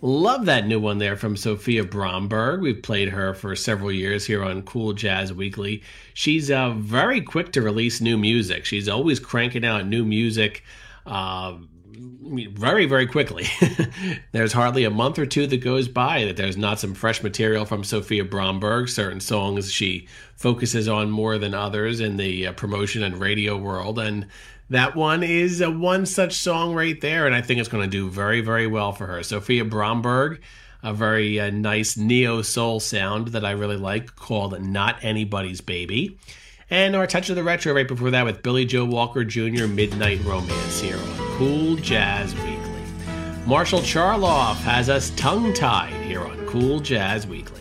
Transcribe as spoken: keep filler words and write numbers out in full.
Love that new one there from Sophia Bromberg. We've played her for several years here on Cool Jazz Weekly. She's uh, very quick to release new music. She's always cranking out new music uh, very, very quickly. There's hardly a month or two that goes by that there's not some fresh material from Sophia Bromberg. Certain songs she focuses on more than others in the uh, promotion and radio world. And that one is a one such song right there, and I think it's going to do very, very well for her. Sophia Bromberg, a very uh, nice neo-soul sound that I really like called Not Anybody's Baby. And our Touch of the Retro right before that with Billy Joe Walker Junior, Midnight Romance here on Cool Jazz Weekly. Marshall Charloff has us tongue-tied here on Cool Jazz Weekly.